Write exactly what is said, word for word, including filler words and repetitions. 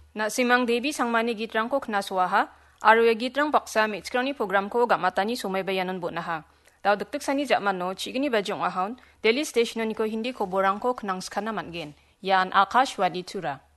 Na simang Devi sangmani gitrang ko knaswaha, aro ya gitrang paksa mi ni program ko gamatani sumay bayanan bu naha. Daw dagdag sani jakman no, chigini bajong ahon, Delhi station ni ko hindi ko borang ko knang skana man gen. Yan Akashwadi Tura.